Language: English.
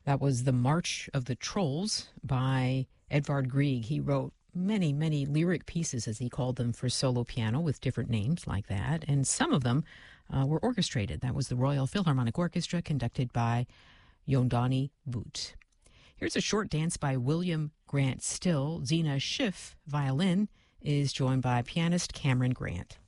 That was The March of the Trolls by Edvard Grieg. He wrote many, many lyric pieces, as he called them, for solo piano with different names like that. And some of them were orchestrated. That was the Royal Philharmonic Orchestra, conducted by Yondani Voet. Here's a short dance by William Grant Still. Zena Schiff, violin, is joined by pianist Cameron Grant.